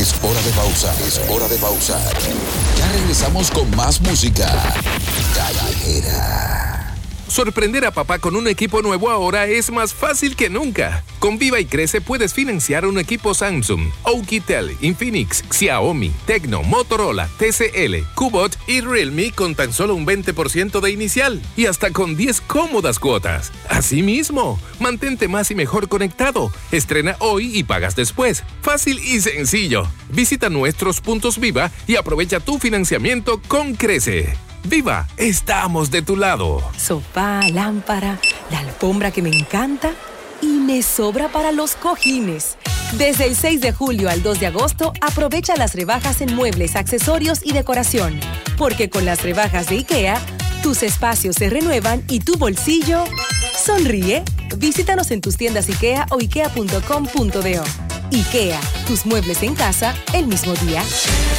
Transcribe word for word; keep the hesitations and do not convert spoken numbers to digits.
Es hora de pausar, es hora de pausar. Ya regresamos con más música callejera. Sorprender a papá con un equipo nuevo ahora es más fácil que nunca. Con Viva y Crece puedes financiar un equipo Samsung, Oukitel, Infinix, Xiaomi, Tecno, Motorola, T C L, Kubot y Realme con tan solo un veinte por ciento de inicial y hasta con diez cómodas cuotas. Asimismo, mantente más y mejor conectado. Estrena hoy y pagas después. Fácil y sencillo. Visita nuestros puntos Viva y aprovecha tu financiamiento con Crece. ¡Viva! ¡Estamos de tu lado! Sofá, lámpara, la alfombra que me encanta y me sobra para los cojines. Desde el seis de julio al dos de agosto, aprovecha las rebajas en muebles, accesorios y decoración. Porque con las rebajas de IKEA, tus espacios se renuevan y tu bolsillo sonríe. Visítanos en tus tiendas IKEA o ikea punto com punto do. IKEA, tus muebles en casa el mismo día.